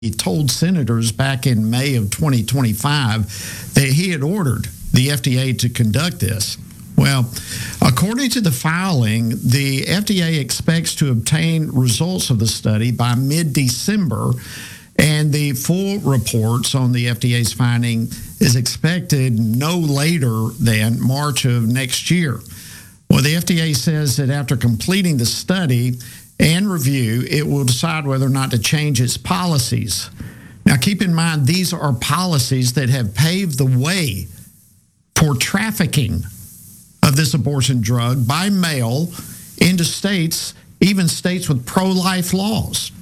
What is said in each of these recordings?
he told senators back in May of 2025 that he had ordered the FDA to conduct this. Well, according to the filing, the FDA expects to obtain results of the study by mid-December, and the full reports on the FDA's finding is expected no later than March of next year. Well, the FDA says that after completing the study and review, it will decide whether or not to change its policies. Now, keep in mind, these are policies that have paved the way for trafficking of this abortion drug by mail into states, even states with pro-life laws.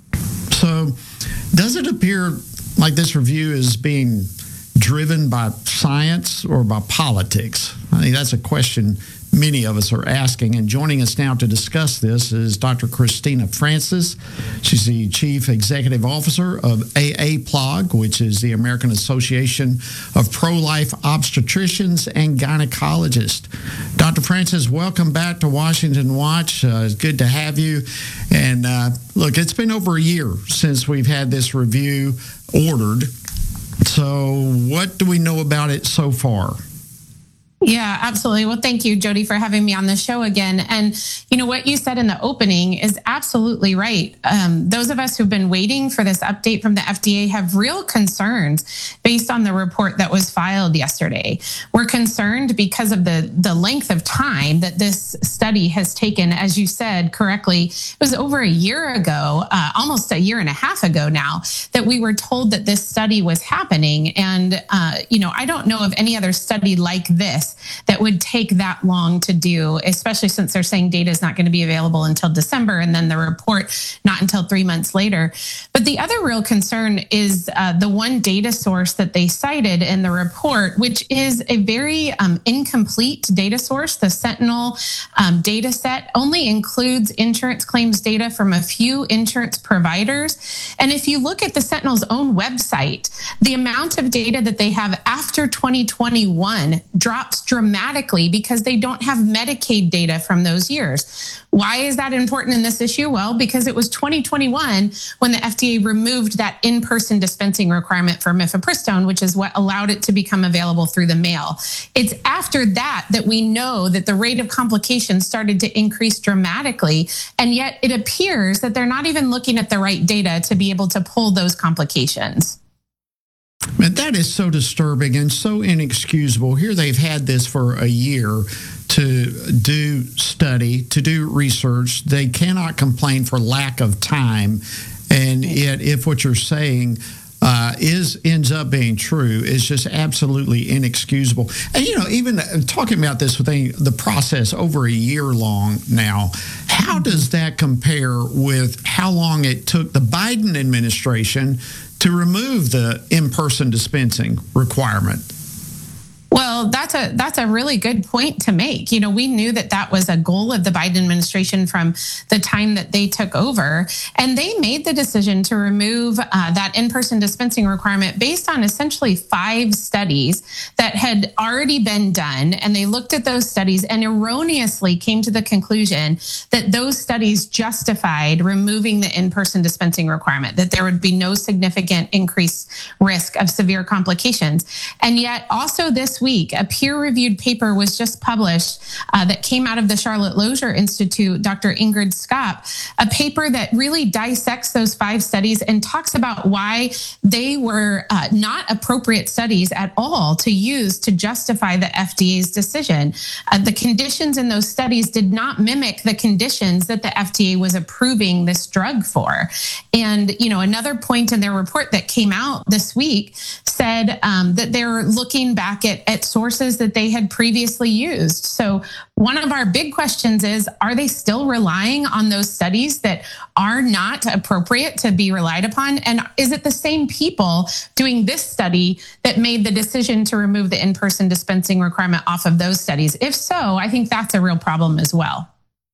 So, does it appear like this review is being driven by science or by politics? I think that's a question many of us are asking. And joining us now to discuss this is Dr. Christina Francis. She's the Chief Executive Officer of AAPLOG, which is the American Association of Pro-Life Obstetricians and Gynecologists. Dr. Francis, welcome back to Washington Watch. It's good to have you. And look, it's been over a year since we've had this review ordered. So what do we know about it so far? Yeah, absolutely. Well, thank you, Jody, for having me on the show again. And, you know, what you said in the opening is absolutely right. Those of us who've been waiting for this update from the FDA have real concerns based on the report that was filed yesterday. We're concerned because of the length of time that this study has taken. As you said correctly, it was over a year ago, almost a year and a half ago now, that we were told that this study was happening. And, you know, I don't know of any other study like this that would take that long to do, especially since they're saying data is not going to be available until December and then the report not until 3 months later. But the other real concern is the one data source that they cited in the report, which is a very incomplete data source. The Sentinel data set only includes insurance claims data from a few insurance providers. And if you look at the Sentinel's own website, the amount of data that they have after 2021 drops dramatically because they don't have Medicaid data from those years. Why is that important in this issue? Well, because it was 2021 when the FDA removed that in-person dispensing requirement for mifepristone, which is what allowed it to become available through the mail. It's after that that we know that the rate of complications started to increase dramatically, and yet it appears that they're not even looking at the right data to be able to pull those complications. And that is so disturbing and so inexcusable. Here they've had this for a year to do study, to do research. They cannot complain for lack of time. And yet, if what you're saying ends up being true, it's just absolutely inexcusable. And, you know, even talking about this within the process over a year long now, how does that compare with how long it took the Biden administration to remove the in-person dispensing requirement? Well, that's a really good point to make. You know, we knew that that was a goal of the Biden administration from the time that they took over, and they made the decision to remove that in-person dispensing requirement based on essentially 5 studies that had already been done. And they looked at those studies and erroneously came to the conclusion that those studies justified removing the in-person dispensing requirement, that there would be no significant increased risk of severe complications. And yet also this week, a peer-reviewed paper was just published that came out of the Charlotte Lozier Institute, Dr. Ingrid Skopp, a paper that really dissects those 5 studies and talks about why they were not appropriate studies at all to use to justify the FDA's decision. The conditions in those studies did not mimic the conditions that the FDA was approving this drug for. And, you know, another point in their report that came out this week said that they're looking back at sources that they had previously used. So one of our big questions is, are they still relying on those studies that are not appropriate to be relied upon? And is it the same people doing this study that made the decision to remove the in-person dispensing requirement off of those studies? If so, I think that's a real problem as well.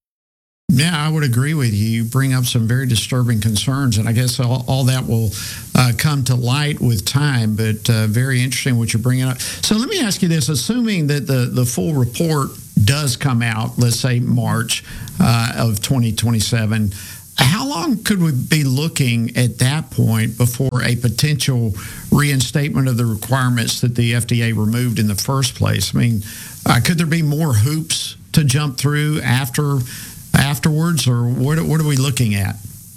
Yeah, I would agree with you. You bring up some very disturbing concerns, and I guess all that will come to light with time, but very interesting what you're bringing up. So let me ask you this. Assuming that the full report does come out, let's say March of 2027, How long could we be looking at that point before a potential reinstatement of the requirements that the FDA removed in the first place? I mean, could there be more hoops to jump through afterwards, or what are we looking at?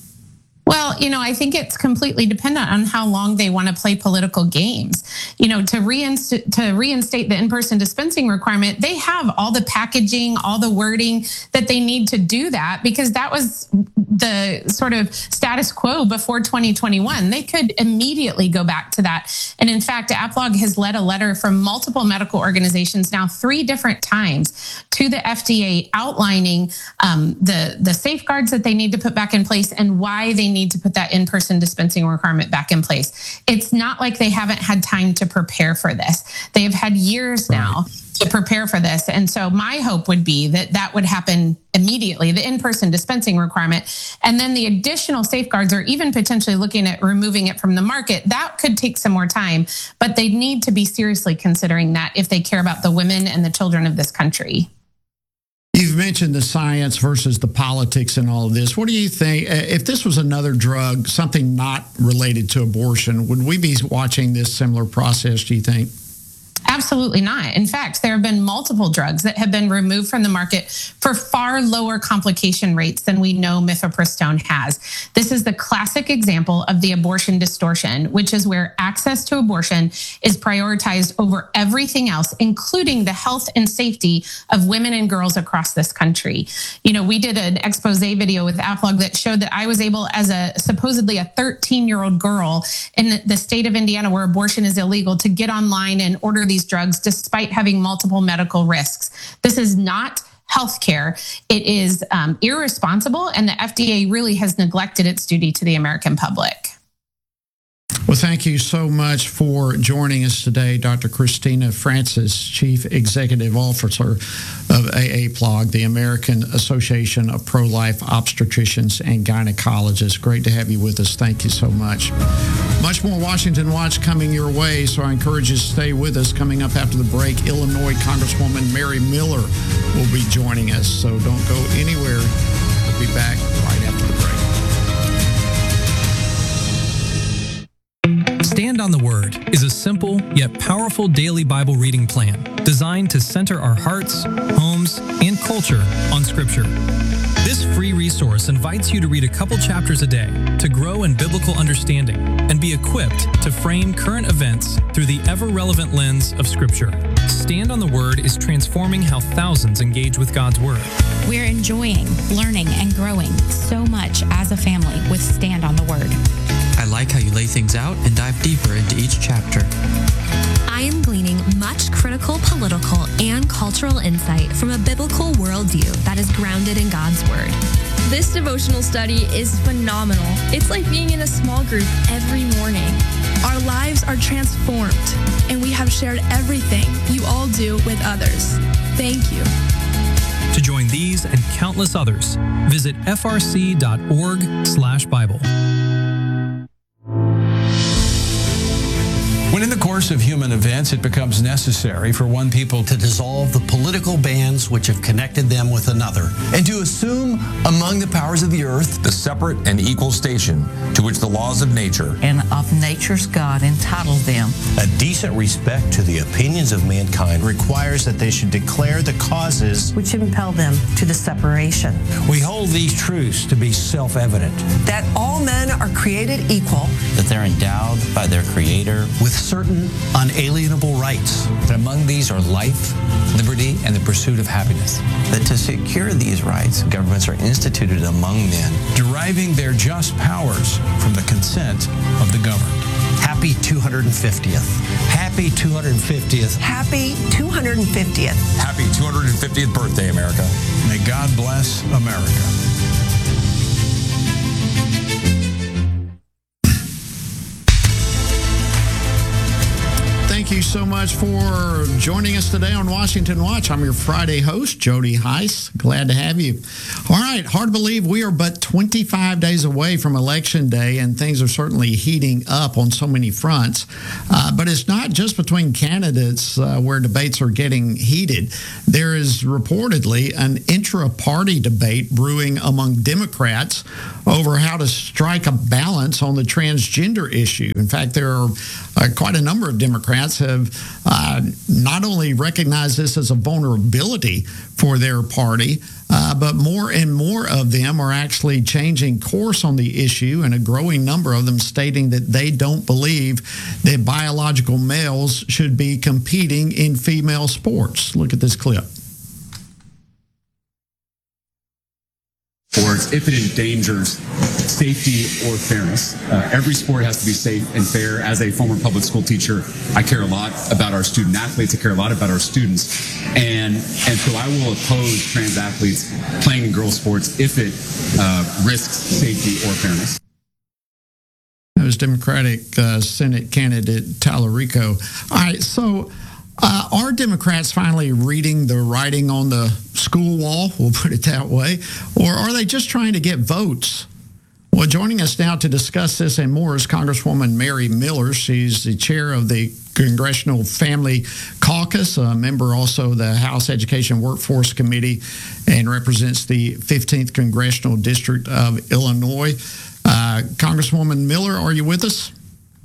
Well, I think it's completely dependent on how long they want to play political games. To reinstate the in-person dispensing requirement, they have all the packaging, all the wording that they need to do that, because that was the sort of status quo before 2021. They could immediately go back to that. And in fact, AppLog has led a letter from multiple medical organizations now 3 different times to the FDA outlining the safeguards that they need to put back in place and why they need to put that in-person dispensing requirement back in place. It's not like they haven't had time to prepare for this. They have had years now to prepare for this. And so my hope would be that would happen immediately, the in-person dispensing requirement. And then the additional safeguards, or even potentially looking at removing it from the market, that could take some more time. But they need to be seriously considering that if they care about the women and the children of this country. You've mentioned the science versus the politics and all of this. What do you think, if this was another drug, something not related to abortion, would we be watching this similar process, do you think? Absolutely not. In fact, there have been multiple drugs that have been removed from the market for far lower complication rates than we know mifepristone has. This is the classic example of the abortion distortion, which is where access to abortion is prioritized over everything else, including the health and safety of women and girls across this country. We did an expose video with AppLog that showed that I was able, as supposedly a 13-year-old girl in the state of Indiana where abortion is illegal, to get online and order these drugs despite having multiple medical risks. This is not healthcare. It is irresponsible, and the FDA really has neglected its duty to the American public. Well, thank you so much for joining us today, Dr. Christina Francis, Chief Executive Officer of AAPLOG, the American Association of Pro-Life Obstetricians and Gynecologists. Great to have you with us. Thank you so much. Much more Washington Watch coming your way, so I encourage you to stay with us. Coming up after the break, Illinois Congresswoman Mary Miller will be joining us, so don't go anywhere. We'll be back right after the break. Stand on the Word is a simple yet powerful daily Bible reading plan designed to center our hearts, homes, and culture on Scripture. This free resource invites you to read a couple chapters a day to grow in biblical understanding and be equipped to frame current events through the ever-relevant lens of Scripture. Stand on the Word is transforming how thousands engage with God's Word. We're enjoying, learning, and growing so much as a family with Stand on the Word. I like how you lay things out and dive deeper into each chapter. I am gleaning much critical, political, and cultural insight from a biblical worldview that is grounded in God's Word. This devotional study is phenomenal. It's like being in a small group every morning. Our lives are transformed, and we have shared everything you all do with others. Thank you. To join these and countless others, visit frc.org/Bible. When in the course of human events it becomes necessary for one people to dissolve the political bands which have connected them with another, and to assume among the powers of the earth the separate and equal station to which the laws of nature and of nature's God entitled them. A decent respect to the opinions of mankind requires that they should declare the causes which impel them to the separation. We hold these truths to be self-evident. That all men are created equal. That they're endowed by their Creator with certain unalienable rights. That among these are life, liberty, and the pursuit of happiness. That to secure these rights, governments are instituted among men, deriving their just powers from the consent of the governed. Happy 250th. Happy 250th. Happy 250th. Happy 250th birthday, America. May God bless America. thank you so much for joining us today on Washington Watch. I'm your Friday host, Jody Heiss. Glad to have you. All right, hard to believe we are but 25 days away from Election Day, and things are certainly heating up on so many fronts. But it's not just between candidates where debates are getting heated. There is reportedly an intra-party debate brewing among Democrats over how to strike a balance on the transgender issue. In fact, there are quite a number of Democrats have not only recognized this as a vulnerability for their party, but more and more of them are actually changing course on the issue, and a growing number of them stating that they don't believe that biological males should be competing in female sports. Look at this clip. Sports if it endangers safety or fairness. Every sport has to be safe and fair. As a former public school teacher, I care a lot about our student athletes. I care a lot about our students. And so I will oppose trans athletes playing in girls' sports if it risks safety or fairness. That was Democratic Senate candidate Tallarico. All right, so are Democrats finally reading the writing on the school wall, we'll put it that way, or are they just trying to get votes? Well, joining us now to discuss this and more is Congresswoman Mary Miller. She's the chair of the Congressional Family Caucus, a member also of the House Education Workforce Committee, and represents the 15th Congressional District of Illinois. Congresswoman Miller, are you with us?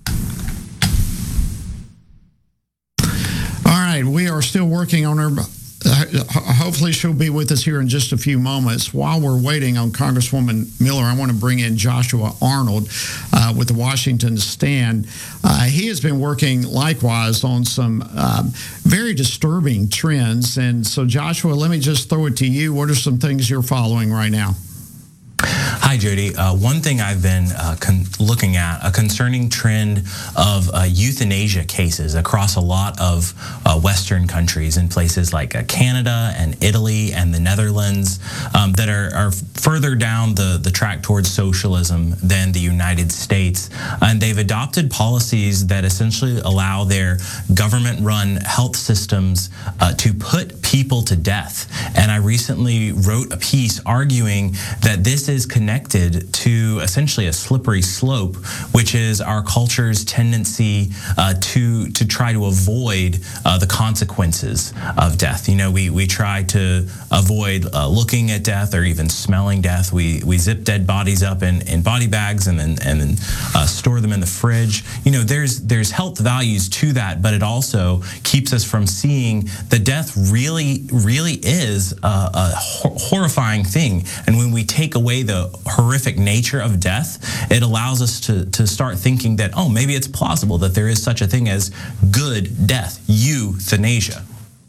We are still working on her. Hopefully she'll be with us here in just a few moments. While we're waiting on Congresswoman Miller, I want to bring in Joshua Arnold with the Washington Stand. He has been working likewise on some very disturbing trends. And so, Joshua, let me just throw it to you. What are some things you're following right now? Hi, Jody. One thing I've been looking at, a concerning trend of euthanasia cases across a lot of Western countries in places like Canada and Italy and the Netherlands that are further down the track towards socialism than the United States. And they've adopted policies that essentially allow their government-run health systems to put people to death. And I recently wrote a piece arguing that this is connected to essentially a slippery slope, which is our culture's tendency to try to avoid the consequences of death. You know, we try to avoid looking at death or even smelling death. We zip dead bodies up in body bags and then store them in the fridge. You know, there's health values to that, but it also keeps us from seeing that death really is a horrifying thing. And when we take away the horrific nature of death, it allows us to start thinking that, oh, maybe it's plausible that there is such a thing as good death, euthanasia.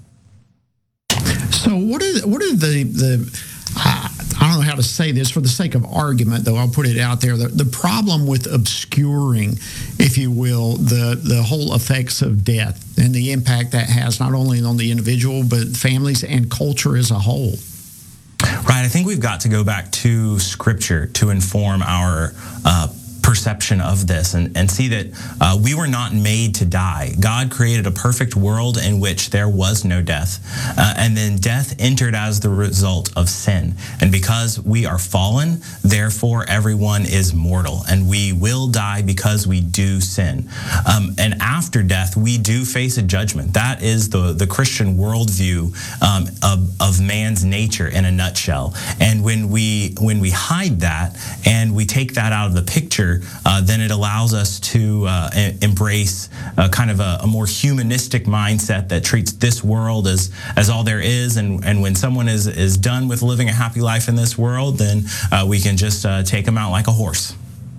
So what are the I don't know how to say this for the sake of argument, though I'll put it out there. The problem with obscuring, if you will, the whole effects of death and the impact that has not only on the individual, but families and culture as a whole. Right. I think we've got to go back to Scripture to inform our perception of this and see that we were not made to die. God created a perfect world in which there was no death. And then death entered as the result of sin. And because we are fallen, therefore everyone is mortal. And we will die because we do sin. And after death, we do face a judgment. That is the Christian worldview of man's nature in a nutshell. And when we hide that and we take that out of the picture, then it allows us to embrace kind of a more humanistic mindset that treats this world as all there is. And when someone is done with living a happy life in this world, then we can just take them out like a horse.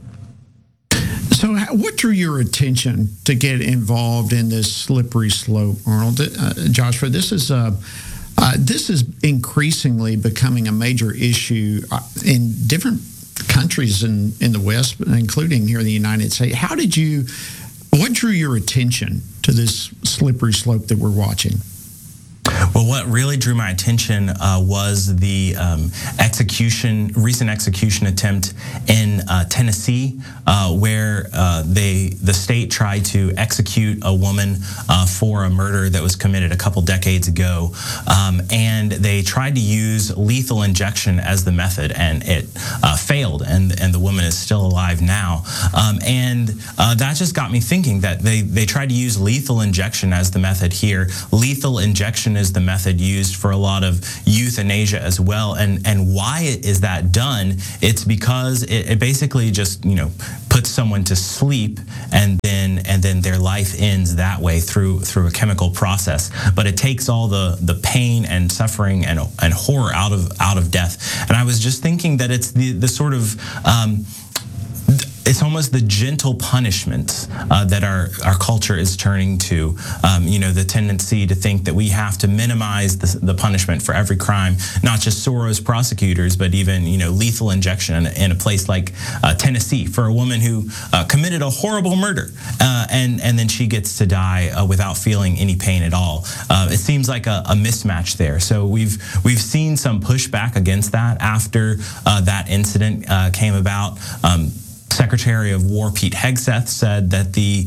So what drew your attention to get involved in this slippery slope, Arnold? Joshua, this is increasingly becoming a major issue in different countries in the West, including here in the United States. What drew your attention to this slippery slope that we're watching? Well, what really drew my attention was the recent execution attempt in Tennessee, where the state tried to execute a woman for a murder that was committed a couple decades ago, and they tried to use lethal injection as the method, and it failed, and the woman is still alive now. And that just got me thinking that they tried to use lethal injection as the method here. Lethal injection is the method used for a lot of euthanasia as well. And why is that done? It's because it basically just, puts someone to sleep, and then their life ends that way through a chemical process. But it takes all the pain and suffering and horror out of death. And I was just thinking that it's the sort of it's almost the gentle punishment that our culture is turning to. The tendency to think that we have to minimize the punishment for every crime, not just Soros prosecutors, but even lethal injection in a place like Tennessee for a woman who committed a horrible murder, and then she gets to die without feeling any pain at all. It seems like a mismatch there. So we've seen some pushback against that after that incident came about. Secretary of War Pete Hegseth said that the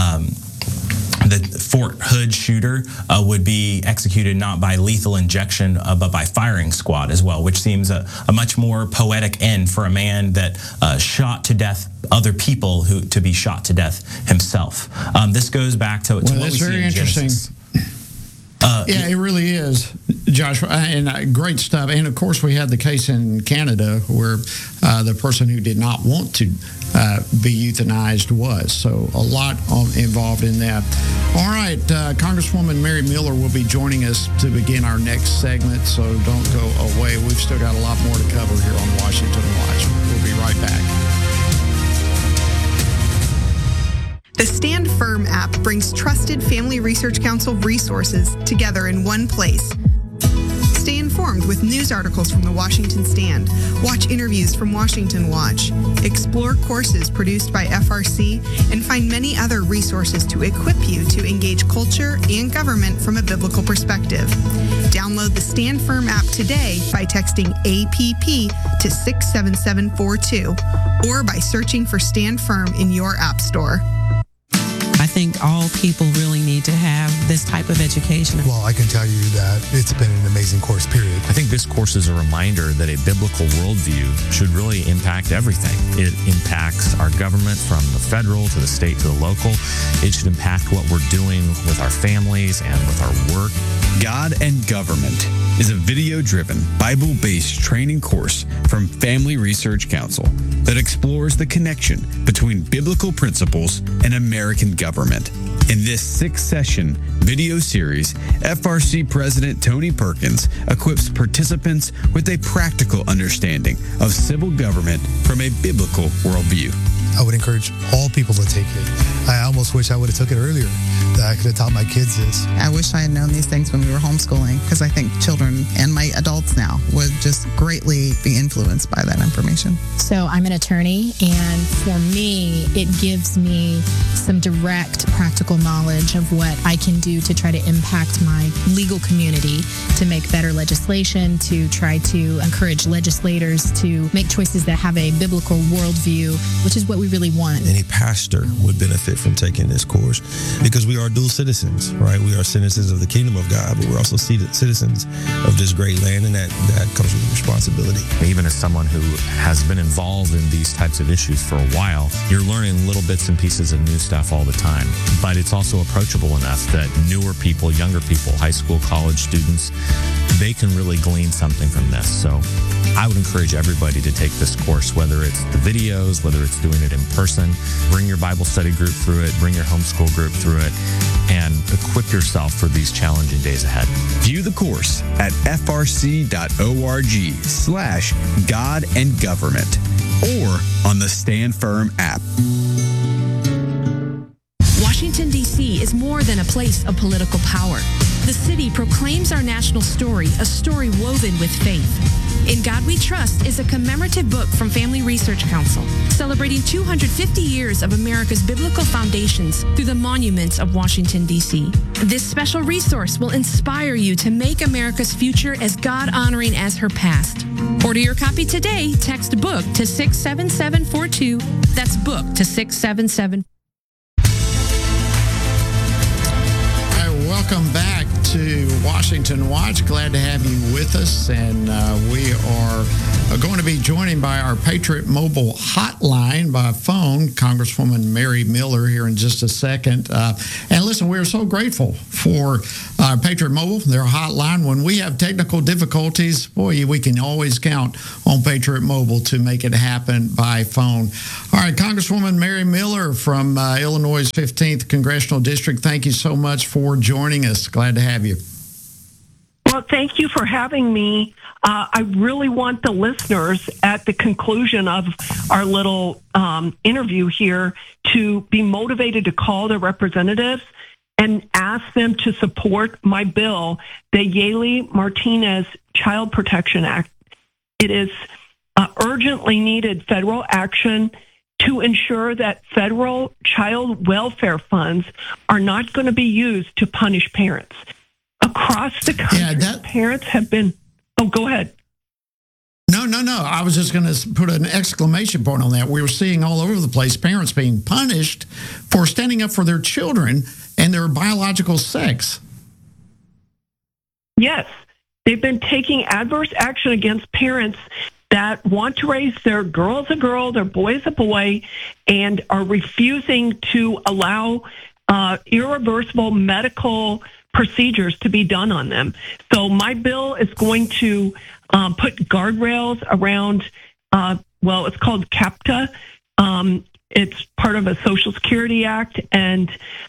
Fort Hood shooter would be executed not by lethal injection, but by firing squad as well, which seems a much more poetic end for a man that shot to death other people to be shot to death himself. This goes back to what we see in Genesis. Yeah, it really is, Josh, and great stuff. And of course, we had the case in Canada where the person who did not want to be euthanized was. So a lot involved in that. All right, Congresswoman Mary Miller will be joining us to begin our next segment, so don't go away. We've still got a lot more to cover here on Washington Watch. We'll be right back. The Stand Firm app brings trusted Family Research Council resources together in one place. Stay informed with news articles from the Washington Stand, watch interviews from Washington Watch, explore courses produced by FRC, and find many other resources to equip you to engage culture and government from a biblical perspective. Download the Stand Firm app today by texting APP to 67742 or by searching for Stand Firm in your app store. I think all people really need to have this type of education. Well, I can tell you that it's been an amazing course, period. I think this course is a reminder that a biblical worldview should really impact everything. It impacts our government from the federal to the state to the local. It should impact what we're doing with our families and with our work. God and Government is a video-driven, Bible-based training course from Family Research Council that explores the connection between biblical principles and American government. In this 6-session video series, FRC President Tony Perkins equips participants with a practical understanding of civil government from a biblical worldview. I would encourage all people to take it. I almost wish I would have took it earlier, that I could have taught my kids this. I wish I had known these things when we were homeschooling, because I think children and my adults now would just greatly be influenced by that information. So I'm an attorney, and for me, it gives me some direct practical knowledge of what I can do to try to impact my legal community, to make better legislation, to try to encourage legislators to make choices that have a biblical worldview, which is what we really want. Any pastor would benefit from taking this course because we are dual citizens, right? We are citizens of the kingdom of God, but we're also citizens of this great land, and that comes with responsibility. Even as someone who has been involved in these types of issues for a while, you're learning little bits and pieces of new stuff all the time. But it's also approachable enough that newer people, younger people, high school, college students, they can really glean something from this. So I would encourage everybody to take this course, whether it's the videos, whether it's doing it in person. Bring your Bible study group through it, bring your homeschool group through it, and equip yourself for these challenging days ahead. View the course at frc.org/God and Government or on the Stand Firm app. Washington, D.C. is more than a place of political power. The City proclaims our national story, a story woven with faith. In God We Trust is a commemorative book from Family Research Council, celebrating 250 years of America's biblical foundations through the monuments of Washington, D.C. This special resource will inspire you to make America's future as God-honoring as her past. Order your copy today. Text BOOK to 67742. That's BOOK to 67742. Welcome back to Washington Watch. Glad to have you with us. And we are going to be joined by our Patriot Mobile hotline by phone, Congresswoman Mary Miller, here in just a second. And listen, we're so grateful for Patriot Mobile, their hotline. When we have technical difficulties, boy, we can always count on Patriot Mobile to make it happen by phone. All right, Congresswoman Mary Miller from Illinois' 15th Congressional District, thank you so much for joining us. Glad to have you. Well, thank you for having me. I really want the listeners at the conclusion of our little interview here to be motivated to call their representatives and ask them to support my bill, the Yaley-Martinez Child Protection Act. It is urgently needed federal action to ensure that federal child welfare funds are not going to be used to punish parents. Across the country, parents have been... Oh, go ahead. No. I was just going to put an exclamation point on that. We were seeing all over the place parents being punished for standing up for their children and their biological sex. Yes. They've been taking adverse action against parents that want to raise their girl as a girl, their boy as a boy, and are refusing to allow irreversible medical procedures to be done on them. So my bill is going to put guardrails around, it's called CAPTA. It's part of a Social Security Act, and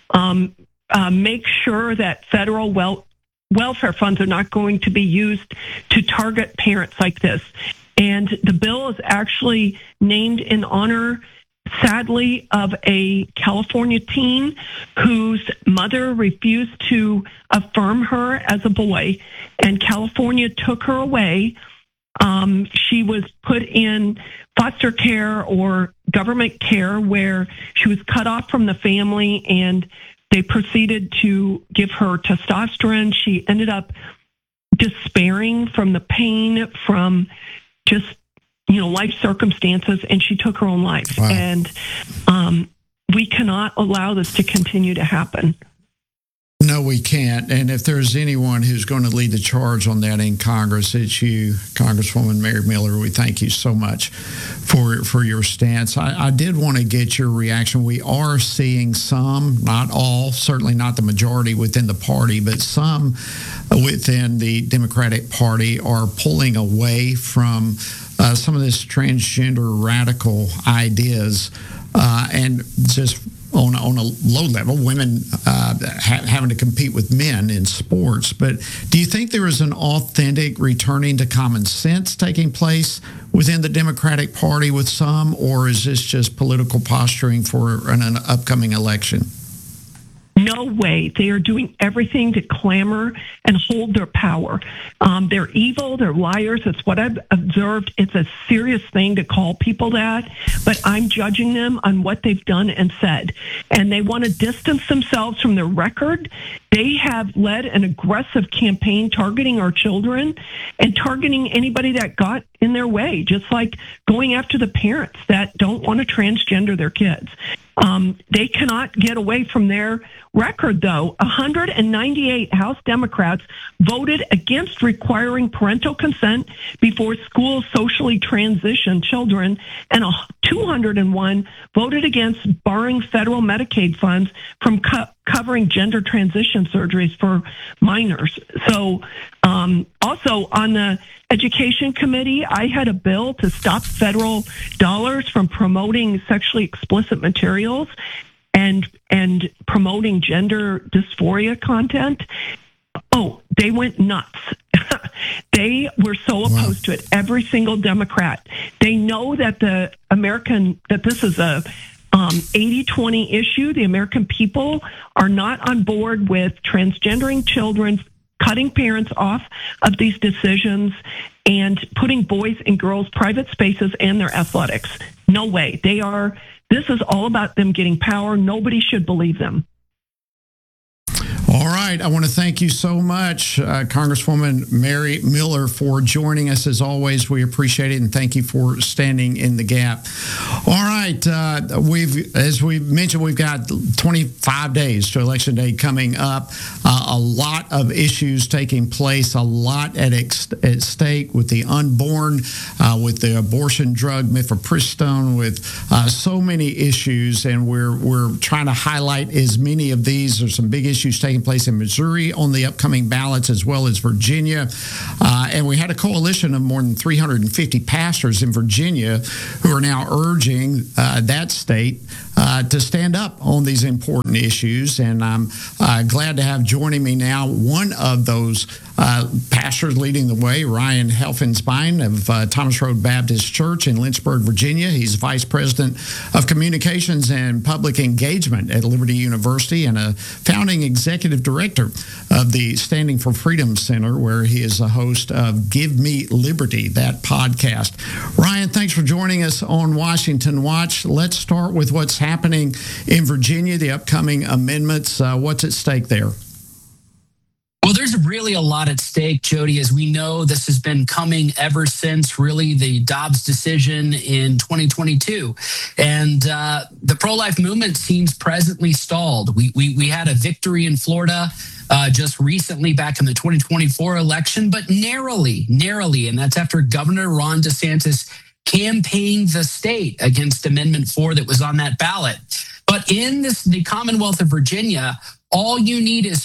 make sure that federal welfare funds are not going to be used to target parents like this. And the bill is actually named in honor, sadly, of a California teen whose mother refused to affirm her as a boy, and California took her away. She was put in foster care or government care where she was cut off from the family, and they proceeded to give her testosterone. She ended up despairing from the pain, from just life circumstances, and she took her own life. Wow. And we cannot allow this to continue to happen. No, we can't. And if there's anyone who's going to lead the charge on that in Congress, it's you, Congresswoman Mary Miller. We thank you so much for your stance. I did want to get your reaction. We are seeing some, not all, certainly not the majority within the party, but some within the Democratic Party are pulling away from some of this transgender radical ideas and just on a low level, women having to compete with men in sports. But do you think there is an authentic returning to common sense taking place within the Democratic Party with some, or is this just political posturing for an upcoming election? No way. They are doing everything to clamor and hold their power. They're evil. They're liars. It's what I've observed. It's a serious thing to call people that, but I'm judging them on what they've done and said. And they want to distance themselves from their record. They have led an aggressive campaign targeting our children and targeting anybody that got in their way, just like going after the parents that don't want to transgender their kids. They cannot get away from their record, though. 198 House Democrats voted against requiring parental consent before schools socially transition children, and 201 voted against barring federal Medicaid funds from covering gender transition surgeries for minors. So also on the Education Committee, I had a bill to stop federal dollars from promoting sexually explicit materials and promoting gender dysphoria content. Oh, they went nuts. They were so opposed to it. Every single Democrat. They know that this is a 80-20 issue. The American people are not on board with transgendering children, cutting parents off of these decisions, and putting boys and girls' private spaces and their athletics. No way. This is all about them getting power. Nobody should believe them. All right. I want to thank you so much, Congresswoman Mary Miller, for joining us. As always, we appreciate it, and thank you for standing in the gap. All right. As we mentioned, we've got 25 days to Election Day coming up. A lot of issues taking place, a lot at stake with the unborn, with the abortion drug mifepristone, with so many issues, and we're trying to highlight as many of these. There's some big issues taking place in Missouri on the upcoming ballots, as well as Virginia. And we had a coalition of more than 350 pastors in Virginia who are now urging that state to stand up on these important issues. And I'm glad to have joining me now one of those pastors leading the way, Ryan Helfenstein of Thomas Road Baptist Church in Lynchburg, Virginia. He's Vice President of Communications and Public Engagement at Liberty University and a founding executive director of the Standing for Freedom Center, where he is a host of Give Me Liberty, that podcast. Ryan, thanks for joining us on Washington Watch. Let's start with what's happening in Virginia, the upcoming amendments. What's at stake there? Well, there's really a lot at stake, Jody. As we know, this has been coming ever since really the Dobbs decision in 2022. And the pro-life movement seems presently stalled. We had a victory in Florida just recently back in the 2024 election, but narrowly. And that's after Governor Ron DeSantis campaigned the state against Amendment 4 that was on that ballot. But in the Commonwealth of Virginia, all you need is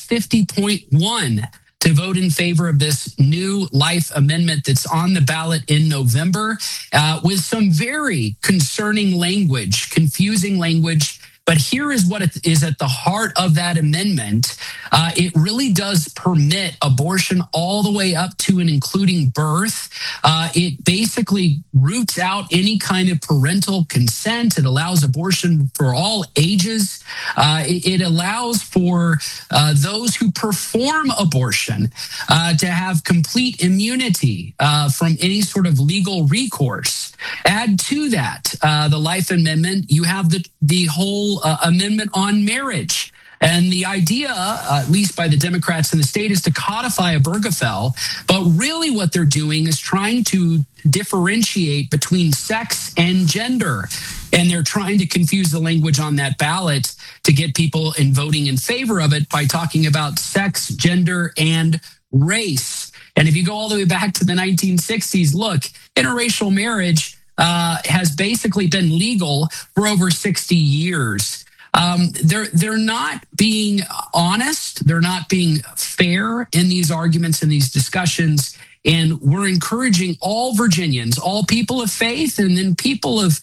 50.1 to vote in favor of this new life amendment that's on the ballot in November, with some very concerning language, confusing language. But here is what is at the heart of that amendment. It really does permit abortion all the way up to and including birth. It basically roots out any kind of parental consent. It allows abortion for all ages. It allows for those who perform abortion to have complete immunity from any sort of legal recourse. Add to that the Life Amendment. You have the whole amendment on marriage. And the idea, at least by the Democrats in the state, is to codify Obergefell. But really what they're doing is trying to differentiate between sex and gender. And they're trying to confuse the language on that ballot to get people in voting in favor of it by talking about sex, gender, and race. And if you go all the way back to the 1960s, look, interracial marriage has basically been legal for over 60 years. They're not being honest. They're not being fair in these arguments and these discussions. And we're encouraging all Virginians, all people of faith, and then people of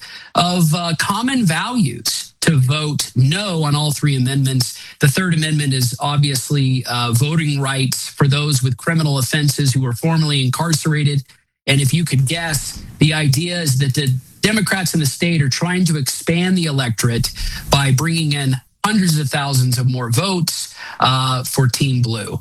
common values to vote no on all three amendments. The third amendment is obviously voting rights for those with criminal offenses who were formerly incarcerated. And if you could guess, the idea is that the Democrats in the state are trying to expand the electorate by bringing in hundreds of thousands of more votes for Team Blue.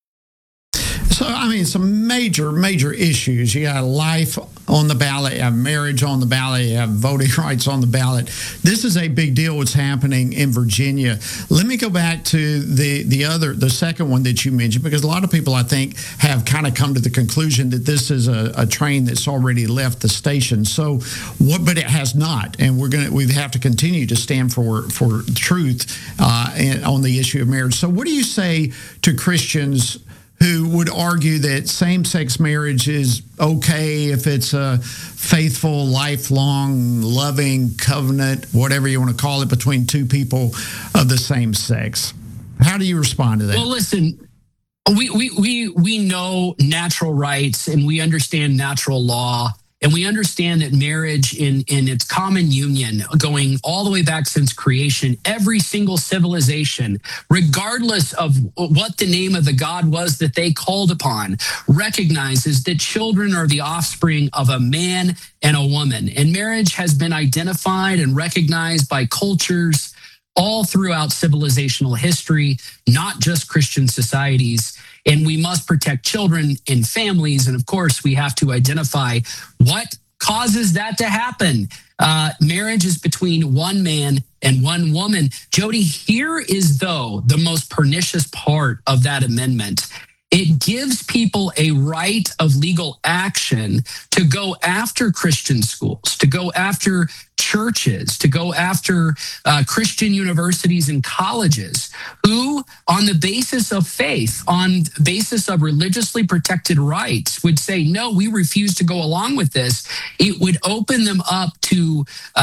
So, I mean, some major issues. You got life on the ballot, you have marriage on the ballot, you have voting rights on the ballot. This is a big deal what's happening in Virginia. Let me go back to the second one that you mentioned, because a lot of people, I think, have kind of come to the conclusion that this is a train that's already left the station. So, but it has not, and we have to continue to stand for truth on the issue of marriage. So, what do you say to Christians who would argue that same-sex marriage is okay if it's a faithful, lifelong, loving covenant, whatever you want to call it, between two people of the same sex? How do you respond to that? Well, listen, we know natural rights and we understand natural law. And we understand that marriage in its common union, going all the way back since creation, every single civilization, regardless of what the name of the God was that they called upon, recognizes that children are the offspring of a man and a woman. And marriage has been identified and recognized by cultures all throughout civilizational history, not just Christian societies. And we must protect children and families. And of course, we have to identify what causes that to happen. Marriage is between one man and one woman. Jody, here is, though, the most pernicious part of that amendment. It gives people a right of legal action to go after Christian schools, to go after churches, to go after Christian universities and colleges who, on the basis of faith, on the basis of religiously protected rights, would say, no, we refuse to go along with this. It would open them up to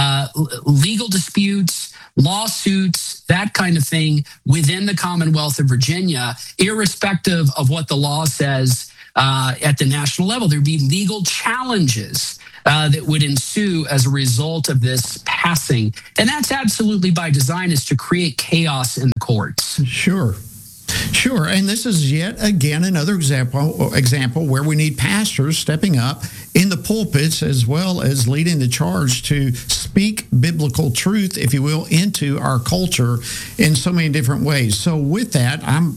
legal disputes, lawsuits, that kind of thing within the Commonwealth of Virginia, irrespective of what the law says at the national level. There'd be legal challenges that would ensue as a result of this passing. And that's absolutely by design, is to create chaos in the courts. Sure. And this is yet again another example where we need pastors stepping up in the pulpits as well as leading the charge to speak biblical truth, if you will, into our culture in so many different ways. So with that, I'm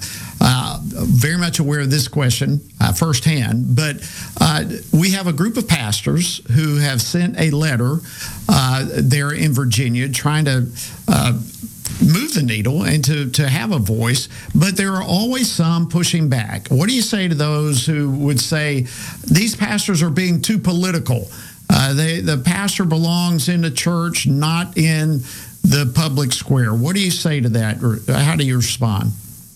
very much aware of this question firsthand, but we have a group of pastors who have sent a letter there in Virginia trying to move the needle and to have a voice, but there are always some pushing back. What do you say to those who would say these pastors are being too political? The pastor belongs in the church, not in the public square. What do you say to that, or how do you respond?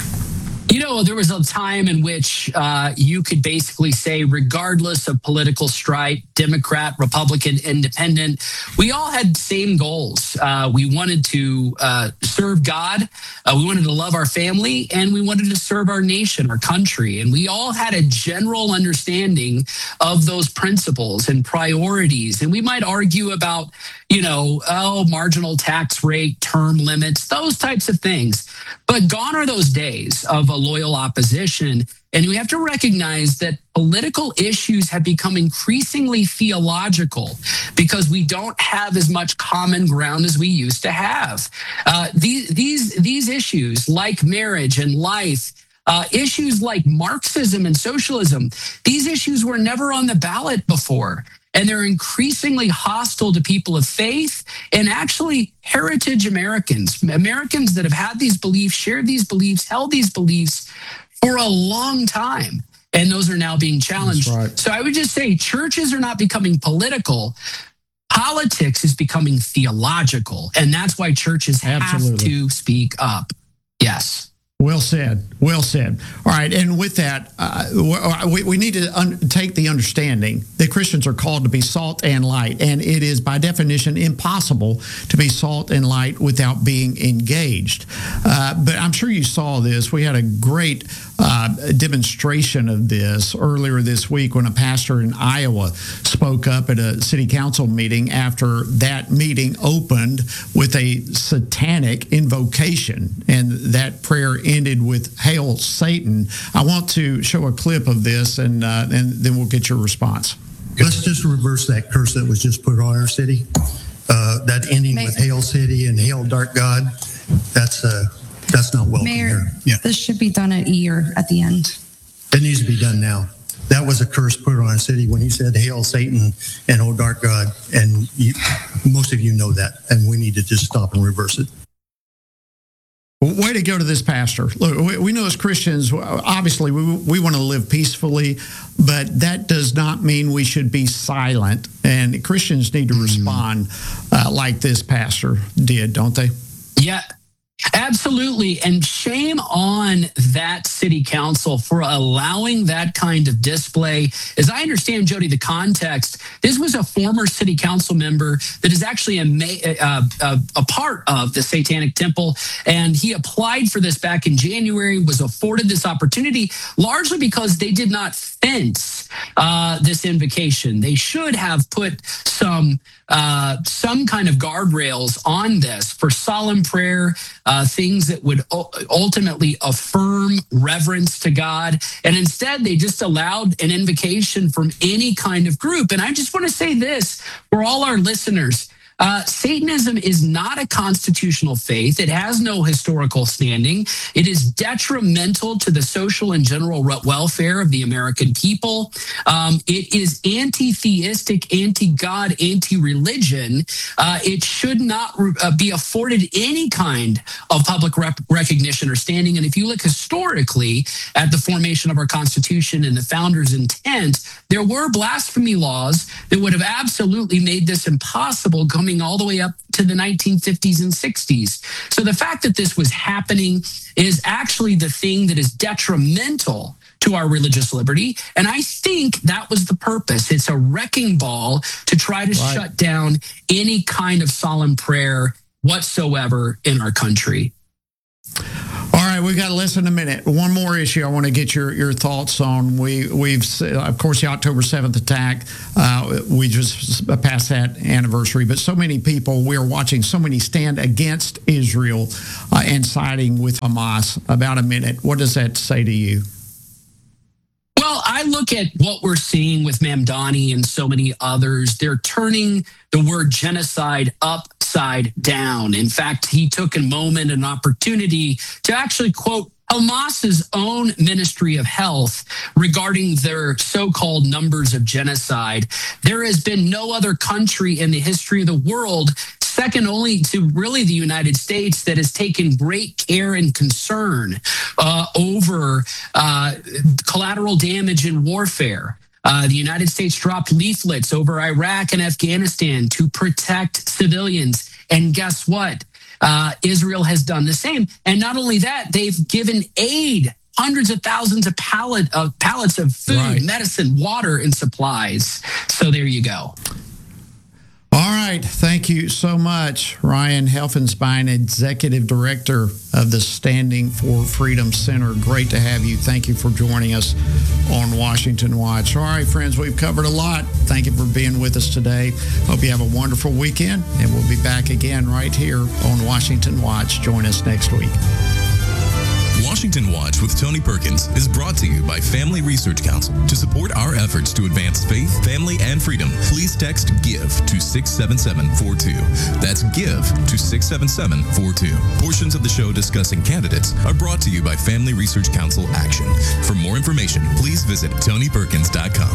You know, there was a time in which you could basically say, regardless of political stripe, Democrat, Republican, Independent, we all had the same goals. We wanted to serve God, we wanted to love our family, and we wanted to serve our nation, our country. And we all had a general understanding of those principles and priorities. And we might argue about, marginal tax rate, term limits, those types of things. But gone are those days of a loyal opposition. And we have to recognize that political issues have become increasingly theological because we don't have as much common ground as we used to have. These issues like marriage and life, issues like Marxism and socialism, these issues were never on the ballot before. And they're increasingly hostile to people of faith and actually heritage Americans that have had these beliefs, shared these beliefs, held these beliefs for a long time. And those are now being challenged. Right. So I would just say churches are not becoming political. Politics is becoming theological. And that's why churches have to speak up. Yes. Well said. Well said. All right. And with that, we need to take the understanding that Christians are called to be salt and light. And it is by definition impossible to be salt and light without being engaged. But I'm sure you saw this. We had a great demonstration of this earlier this week when a pastor in Iowa spoke up at a city council meeting after that meeting opened with a satanic invocation. And that prayer ended with "Hail Satan." I want to show a clip of this, and then we'll get your response. Let's just reverse that curse that was just put on our city. That ending with "Hail City" and "Hail Dark God." That's not welcome here. Yeah. This should be done at year at the end. It needs to be done now. That was a curse put on our city when he said "Hail Satan" and "Oh Dark God," and most of you know that, and we need to just stop and reverse it. Way to go to this pastor. Look, we know as Christians, obviously, we want to live peacefully, but that does not mean we should be silent. And Christians need to respond like this pastor did, don't they? Yeah. Absolutely. And shame on that city council for allowing that kind of display. As I understand, Jody, the context, this was a former city council member that is actually a part of the Satanic Temple. And he applied for this back in January, was afforded this opportunity largely because they did not fence this invocation. They should have put some kind of guardrails on this for solemn prayer, things that would ultimately affirm reverence to God. And instead, they just allowed an invocation from any kind of group. And I just want to say this for all our listeners. Satanism is not a constitutional faith. It has no historical standing. It is detrimental to the social and general welfare of the American people. It is anti-theistic, anti-God, anti-religion. It should not be afforded any kind of public recognition or standing. And if you look historically at the formation of our Constitution and the founders' intent, there were blasphemy laws that would have absolutely made this impossible coming all the way up to the 1950s and 60s. So the fact that this was happening is actually the thing that is detrimental to our religious liberty. And I think that was the purpose. It's a wrecking ball to try to shut down any kind of solemn prayer whatsoever in our country. All right, we've got less than a minute. One more issue I want to get your thoughts on. We've of course, the October 7th attack. We just passed that anniversary, but so many people, we are watching so many stand against Israel and siding with Hamas. About a minute. What does that say to you? Well, I look at what we're seeing with Mamdani and so many others. They're turning the word genocide upside down. In fact, he took a moment, an opportunity to actually quote Hamas's own Ministry of Health regarding their so-called numbers of genocide. There has been no other country in the history of the world, second only to really the United States, that has taken great care and concern over collateral damage in warfare. The United States dropped leaflets over Iraq and Afghanistan to protect civilians. And guess what? Israel has done the same. And not only that, they've given aid, hundreds of thousands of pallets of food, medicine, water, and supplies. So there you go. All right. Thank you so much, Ryan Helfenstein, Executive Director of the Standing for Freedom Center. Great to have you. Thank you for joining us on Washington Watch. All right, friends, we've covered a lot. Thank you for being with us today. Hope you have a wonderful weekend, and we'll be back again right here on Washington Watch. Join us next week. Washington Watch with Tony Perkins is brought to you by Family Research Council. To support our efforts to advance faith, family, and freedom, please text GIVE to 67742. That's GIVE to 67742. Portions of the show discussing candidates are brought to you by Family Research Council Action. For more information, please visit TonyPerkins.com.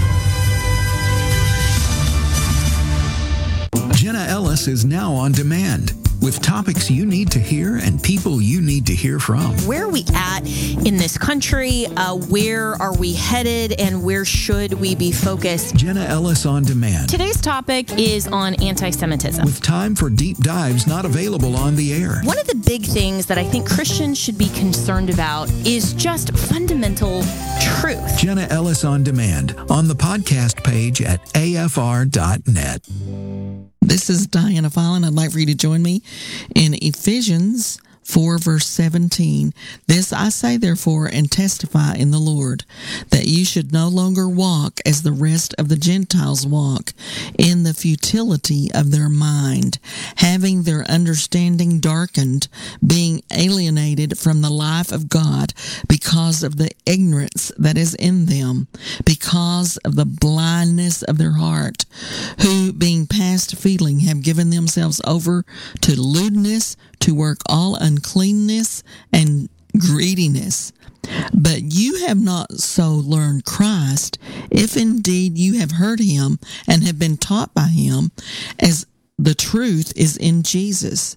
Jenna Ellis is now on demand with topics you need to hear and people you need to hear from. Where are we at in this country? Where are we headed? And where should we be focused? Jenna Ellis on demand. Today's topic is on anti-Semitism. With time for deep dives not available on the air. One of the big things that I think Christians should be concerned about is just fundamental truth. Jenna Ellis on demand on the podcast page at afr.net. This is Diana Fallon. I'd like for you to join me in Ephesians 4 verse 17. This I say therefore and testify in the Lord, that you should no longer walk as the rest of the Gentiles walk, in the futility of their mind, having their understanding darkened, being alienated from the life of God because of the ignorance that is in them, because of the blindness of their heart, who being past feeling have given themselves over to lewdness, to work all uncleanness and greediness. But you have not so learned Christ, if indeed you have heard him and have been taught by him, as the truth is in Jesus.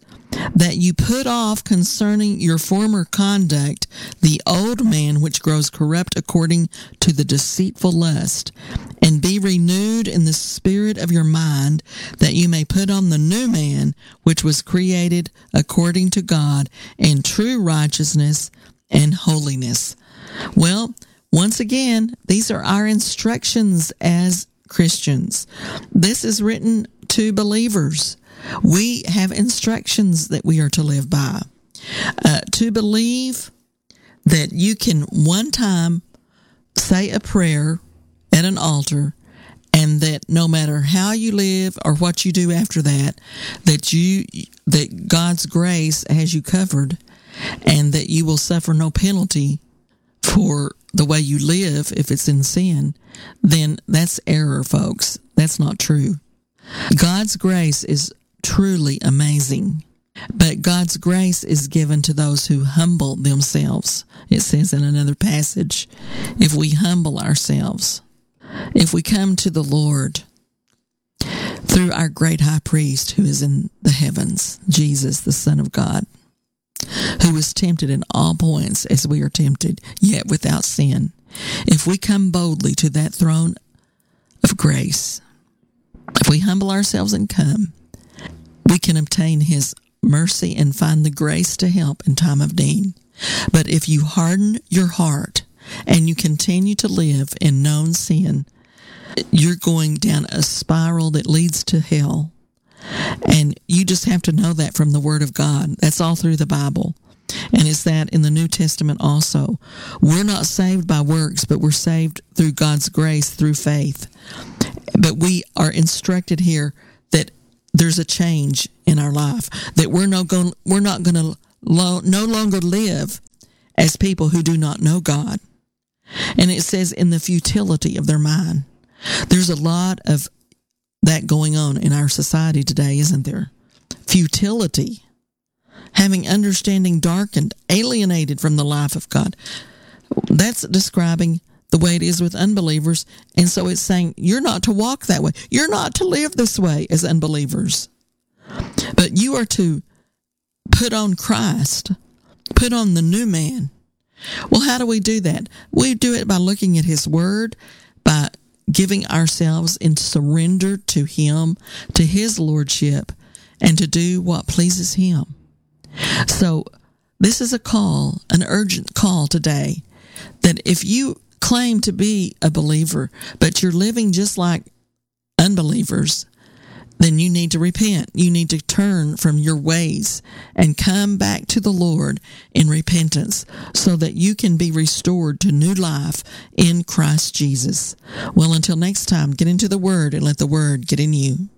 that you put off concerning your former conduct the old man which grows corrupt according to the deceitful lust, and be renewed in the spirit of your mind, that you may put on the new man which was created according to God in true righteousness and holiness. Well, once again, these are our instructions as Christians. This is written to believers. We have instructions that we are to live by. To believe that you can one time say a prayer at an altar, and that no matter how you live or what you do after that, that God's grace has you covered, and that you will suffer no penalty for the way you live if it's in sin, then that's error, folks. That's not true. God's grace is truly amazing, but God's grace is given to those who humble themselves. It says in another passage, if we humble ourselves, if we come to the Lord through our great high priest who is in the heavens, Jesus, the Son of God, who was tempted in all points as we are tempted, yet without sin. If we come boldly to that throne of grace, if we humble ourselves and come, we can obtain his mercy and find the grace to help in time of need. But if you harden your heart and you continue to live in known sin, you're going down a spiral that leads to hell. And you just have to know that from the Word of God. That's all through the Bible. And it's that in the New Testament also. We're not saved by works, but we're saved through God's grace, through faith. But we are instructed here that there's a change in our life, that we're not going to no longer live as people who do not know God. And it says in the futility of their mind. There's a lot of that going on in our society today, isn't there? Futility. Having understanding darkened, alienated from the life of God. That's describing the way it is with unbelievers. And so it's saying you're not to walk that way. You're not to live this way as unbelievers. But you are to put on Christ, put on the new man. Well, how do we do that? We do it by looking at his word, by giving ourselves in surrender to him, to his lordship, and to do what pleases him. So this is a call, an urgent call today, that if you claim to be a believer, but you're living just like unbelievers, then you need to repent. You need to turn from your ways and come back to the Lord in repentance so that you can be restored to new life in Christ Jesus. Well, until next time, get into the Word and let the Word get in you.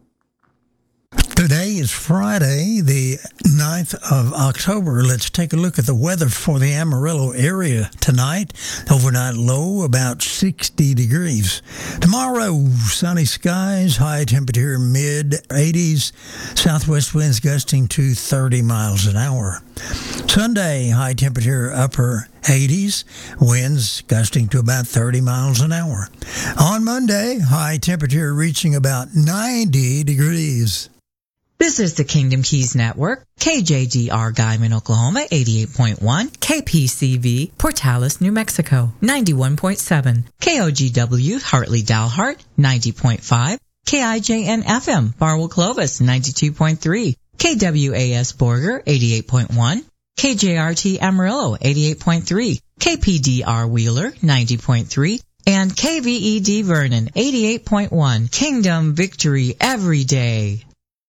Today is Friday, the 9th of October. Let's take a look at the weather for the Amarillo area tonight. Overnight low about 60 degrees. Tomorrow, sunny skies, high temperature mid-80s, southwest winds gusting to 30 miles an hour. Sunday, high temperature upper 80s, winds gusting to about 30 miles an hour. On Monday, high temperature reaching about 90 degrees. This is the Kingdom Keys Network, KJDR Guyman, Oklahoma, 88.1, KPCV, Portales, New Mexico, 91.7, KOGW, Hartley, Dalhart, 90.5, KIJN FM, Barwell, Clovis, 92.3, KWAS Borger, 88.1, KJRT Amarillo, 88.3, KPDR Wheeler, 90.3, and KVED Vernon, 88.1. Kingdom victory every day.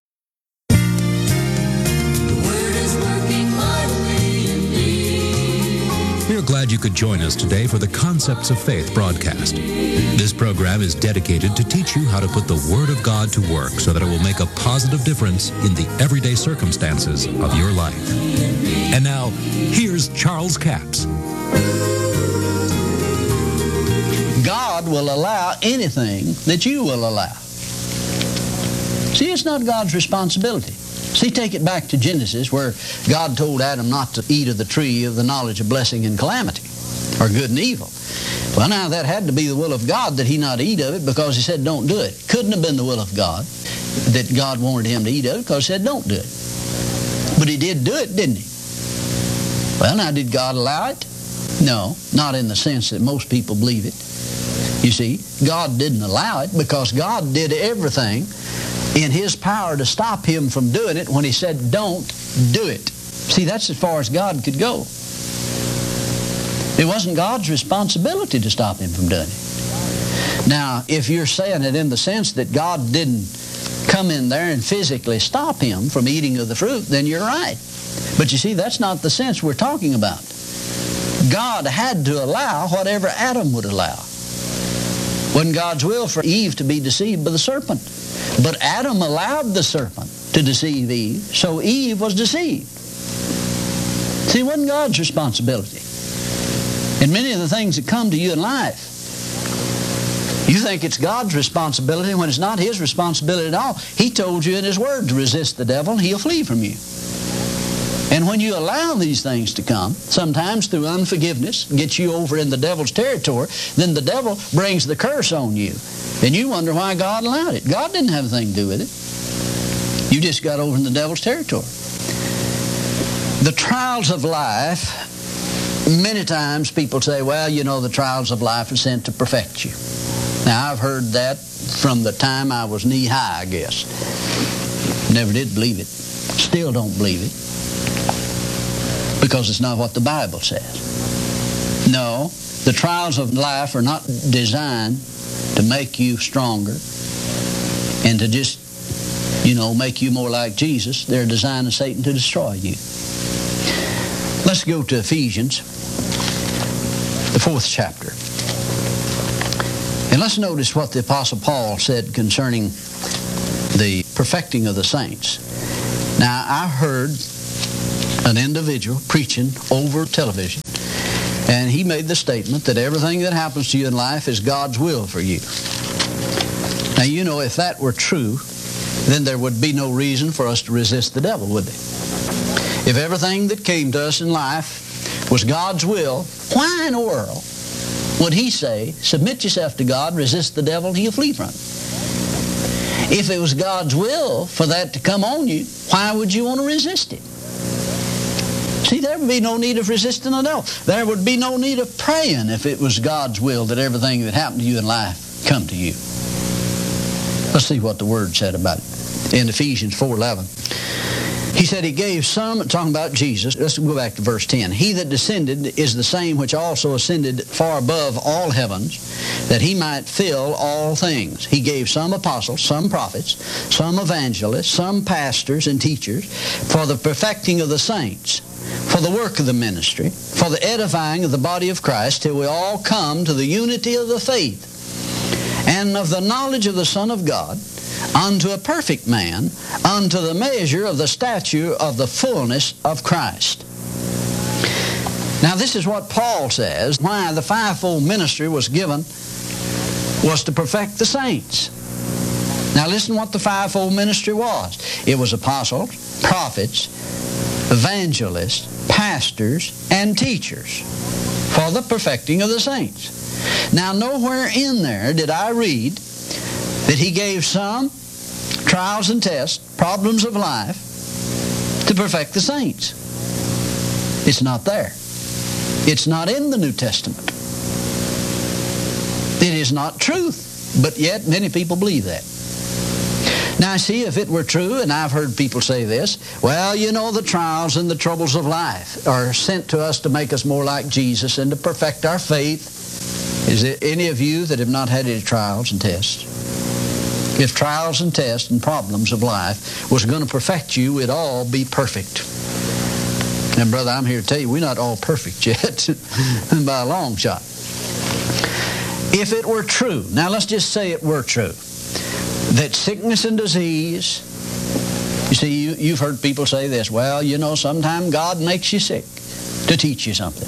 We're glad you could join us today for the Concepts of Faith broadcast. This program is dedicated to teach you how to put the Word of God to work so that it will make a positive difference in the everyday circumstances of your life. And now, here's Charles Capps. God will allow anything that you will allow. See, it's not God's responsibility. See, take it back to Genesis where God told Adam not to eat of the tree of the knowledge of blessing and calamity, or good and evil. Well, now that had to be the will of God that he not eat of it because he said don't do it. Couldn't have been the will of God that God wanted him to eat of it because he said don't do it. But he did do it, didn't he? Well, now, did God allow it? No, not in the sense that most people believe it. You see, God didn't allow it because God did everything in His power to stop him from doing it when He said, don't do it. See, that's as far as God could go. It wasn't God's responsibility to stop him from doing it. Now, if you're saying it in the sense that God didn't come in there and physically stop him from eating of the fruit, then you're right. But you see, that's not the sense we're talking about. God had to allow whatever Adam would allow. It wasn't God's will for Eve to be deceived by the serpent. But Adam allowed the serpent to deceive Eve, so Eve was deceived. See, it wasn't God's responsibility. And many of the things that come to you in life, you think it's God's responsibility when it's not His responsibility at all. He told you in His Word to resist the devil and he'll flee from you. And when you allow these things to come, sometimes through unforgiveness, get you over in the devil's territory, then the devil brings the curse on you. And you wonder why God allowed it. God didn't have anything to do with it. You just got over in the devil's territory. The trials of life, many times people say, well, you know, the trials of life are sent to perfect you. Now, I've heard that from the time I was knee-high, I guess. Never did believe it. Still don't believe it. Because it's not what the Bible says. No, the trials of life are not designed to make you stronger and to just, you know, make you more like Jesus. They're designed of Satan to destroy you. Let's go to Ephesians, the 4th chapter. And let's notice what the Apostle Paul said concerning the perfecting of the saints. Now, I heard an individual preaching over television, and he made the statement that everything that happens to you in life is God's will for you. Now, you know, if that were true, then there would be no reason for us to resist the devil, would there? If everything that came to us in life was God's will, why in the world would He say, submit yourself to God, resist the devil, and he'll flee from you? If it was God's will for that to come on you, why would you want to resist it? See, there would be no need of resisting the devil. There would be no need of praying if it was God's will that everything that happened to you in life come to you. Let's see what the Word said about it. In Ephesians 4:11. He said He gave some, talking about Jesus. Let's go back to verse 10. He that descended is the same which also ascended far above all heavens, that He might fill all things. He gave some apostles, some prophets, some evangelists, some pastors and teachers, for the perfecting of the saints, for the work of the ministry, for the edifying of the body of Christ, till we all come to the unity of the faith and of the knowledge of the Son of God, unto a perfect man, unto the measure of the stature of the fullness of Christ. Now, this is what Paul says, why the fivefold ministry was given was to perfect the saints. Now, listen what the fivefold ministry was. It was apostles, prophets, evangelists, pastors, and teachers for the perfecting of the saints. Now, nowhere in there did I read that He gave some trials and tests, problems of life, to perfect the saints. It's not there. It's not in the New Testament. It is not truth, but yet many people believe that. Now, see, if it were true, and I've heard people say this, well, you know, the trials and the troubles of life are sent to us to make us more like Jesus and to perfect our faith. Is there any of you that have not had any trials and tests? If trials and tests and problems of life was going to perfect you, we'd all be perfect. And brother, I'm here to tell you, we're not all perfect yet, by a long shot. If it were true, now let's just say it were true, that sickness and disease, you see, you've heard people say this, well, you know, sometimes God makes you sick to teach you something.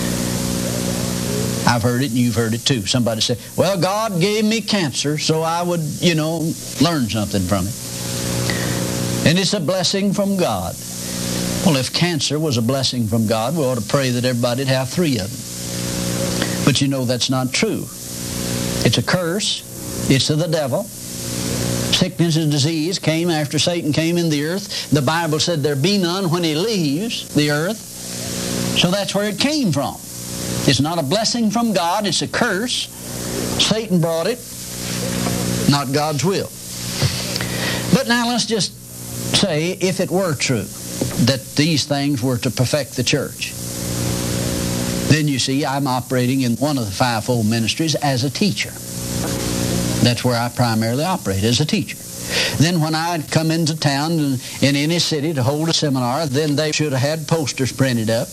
I've heard it and you've heard it too. Somebody said, well, God gave me cancer so I would, you know, learn something from it. And it's a blessing from God. Well, if cancer was a blessing from God, we ought to pray that everybody'd have 3 of them. But you know that's not true. It's a curse. It's of the devil. Sickness and disease came after Satan came in the earth. The Bible said there be none when he leaves the earth. So that's where it came from. It's not a blessing from God, it's a curse. Satan brought it, not God's will. But now let's just say, if it were true that these things were to perfect the church, then you see I'm operating in one of the fivefold ministries as a teacher. That's where I primarily operate, as a teacher. Then when I come into town in any city to hold a seminar, then they should have had posters printed up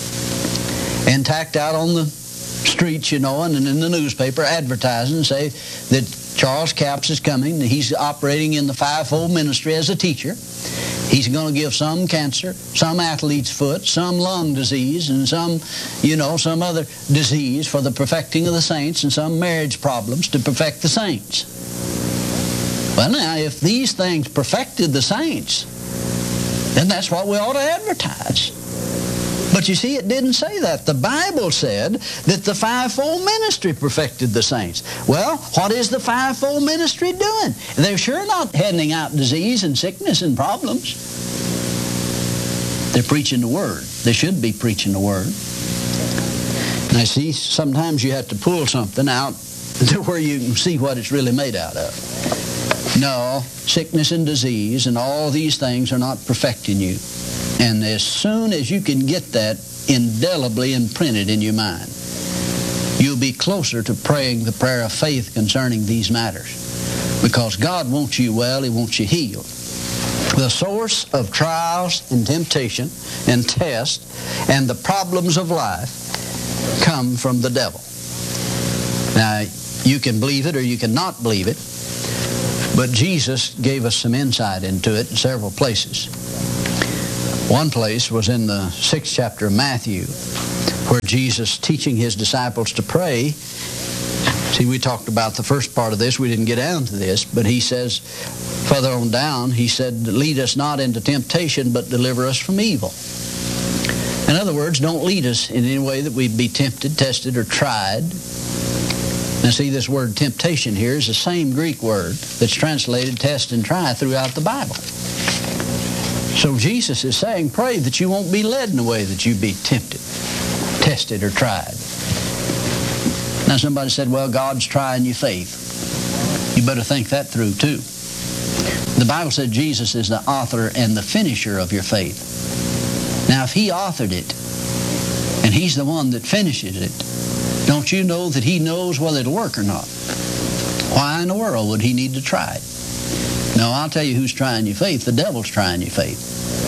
and tacked out on the streets, and in the newspaper advertising and say that Charles Capps is coming. He's operating in the fivefold ministry as a teacher. He's going to give some cancer, some athlete's foot, some lung disease, and some other disease for the perfecting of the saints, and some marriage problems to perfect the saints. Well, now, if these things perfected the saints, then that's what we ought to advertise. But you see, it didn't say that. The Bible said that the fivefold ministry perfected the saints. Well, what is the fivefold ministry doing? They're sure not handing out disease and sickness and problems. They're preaching the Word. They should be preaching the Word. Now, see, sometimes you have to pull something out to where you can see what it's really made out of. No, sickness and disease and all these things are not perfecting you. And as soon as you can get that indelibly imprinted in your mind, you'll be closer to praying the prayer of faith concerning these matters. Because God wants you well, He wants you healed. The source of trials and temptation and test and the problems of life come from the devil. Now, you can believe it or you cannot believe it, but Jesus gave us some insight into it in several places. One place was in the 6th chapter of Matthew, where Jesus, teaching His disciples to pray, see, we talked about the first part of this, we didn't get down to this, but He says, further on down, He said, lead us not into temptation, but deliver us from evil. In other words, don't lead us in any way that we'd be tempted, tested, or tried. Now see, this word temptation here is the same Greek word that's translated test and try throughout the Bible. So Jesus is saying, pray that you won't be led in a way that you be tempted, tested, or tried. Now somebody said, well, God's trying your faith. You better think that through too. The Bible said Jesus is the author and the finisher of your faith. Now if He authored it, and He's the one that finishes it, don't you know that He knows whether it'll work or not? Why in the world would He need to try it? No, I'll tell you who's trying your faith. The devil's trying your faith.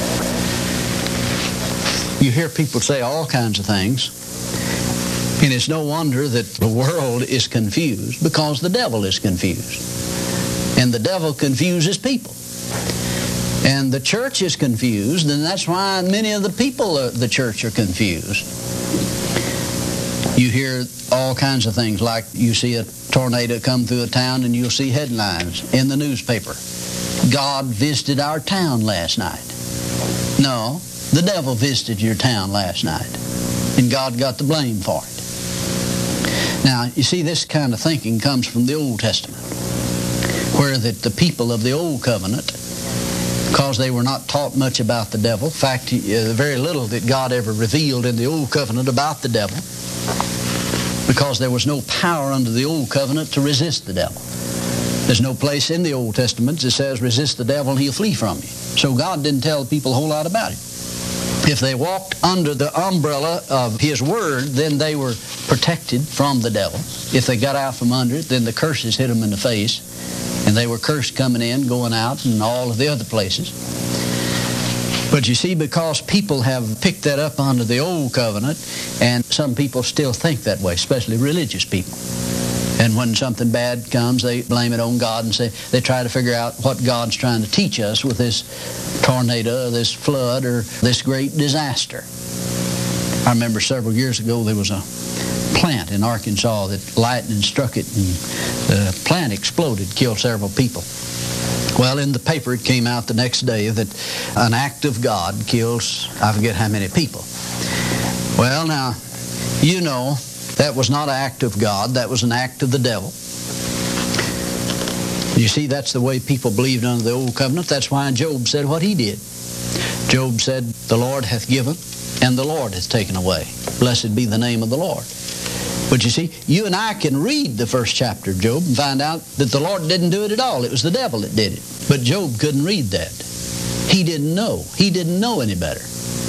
You hear people say all kinds of things, and it's no wonder that the world is confused, because the devil is confused. And the devil confuses people. And the church is confused, and that's why many of the people of the church are confused. You hear all kinds of things, like you see a tornado come through a town and you'll see headlines in the newspaper. God visited our town last night. No, the devil visited your town last night, and God got the blame for it. Now, you see, this kind of thinking comes from the Old Testament, where that the people of the Old Covenant, because they were not taught much about the devil, in fact, very little that God ever revealed in the Old Covenant about the devil, because there was no power under the Old Covenant to resist the devil. There's no place in the Old Testament that says resist the devil and he'll flee from you. So God didn't tell the people a whole lot about it. If they walked under the umbrella of His Word, then they were protected from the devil. If they got out from under it, then the curses hit them in the face, and they were cursed coming in, going out, and all of the other places. But you see, because people have picked that up under the Old Covenant, and some people still think that way, especially religious people. And when something bad comes, they blame it on God and say they try to figure out what God's trying to teach us with this tornado, or this flood, or this great disaster. I remember several years ago there was a plant in Arkansas that lightning struck it, and the plant exploded, killed several people. Well, in the paper it came out the next day that an act of God kills, I forget how many people. Well, now, you know, that was not an act of God, that was an act of the devil. You see, that's the way people believed under the old covenant. That's why Job said what he did. Job said, the Lord hath given, and the Lord hath taken away. Blessed be the name of the Lord. But you see, you and I can read the first chapter of Job and find out that the Lord didn't do it at all. It was the devil that did it. But Job couldn't read that. He didn't know. He didn't know any better.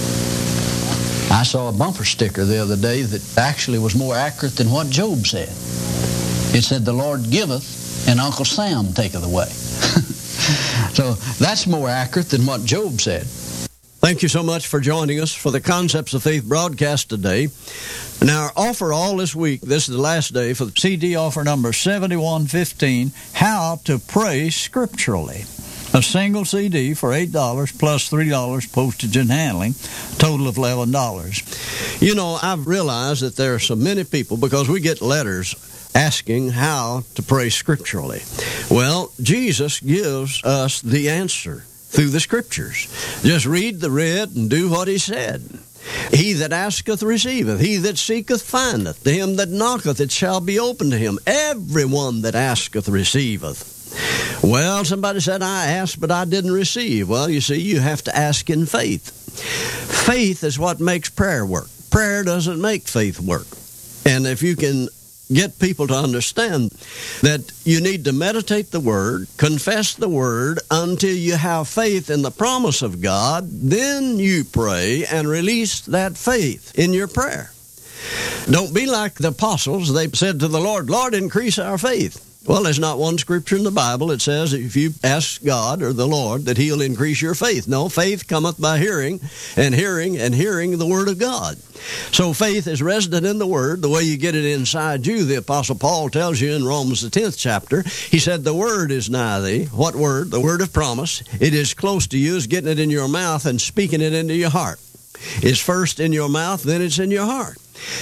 I saw a bumper sticker the other day that actually was more accurate than what Job said. It said, the Lord giveth, and Uncle Sam taketh away. So that's more accurate than what Job said. Thank you so much for joining us for the Concepts of Faith broadcast today. And our offer all this week, this is the last day for the CD offer number 7115, How to Pray Scripturally. A single CD for $8 plus $3 postage and handling, total of $11. You know, I've realized that there are so many people, because we get letters asking how to pray scripturally. Well, Jesus gives us the answer through the Scriptures. Just read the read and do what he said. He that asketh receiveth, he that seeketh findeth, to him that knocketh it shall be opened to him. Everyone that asketh receiveth. Well, somebody said, I asked, but I didn't receive. Well, you see, you have to ask in faith. Faith is what makes prayer work. Prayer doesn't make faith work. And if you can get people to understand that you need to meditate the Word, confess the Word until you have faith in the promise of God, then you pray and release that faith in your prayer. Don't be like the apostles. They said to the Lord, Lord, increase our faith. Well, there's not one scripture in the Bible that says if you ask God or the Lord that he'll increase your faith. No, faith cometh by hearing, and hearing the Word of God. So faith is resident in the Word, the way you get it inside you. The Apostle Paul tells you in Romans the 10th chapter, he said, the Word is nigh thee. What Word? The Word of promise. It is close to you, is getting it in your mouth and speaking it into your heart. It's first in your mouth, then it's in your heart.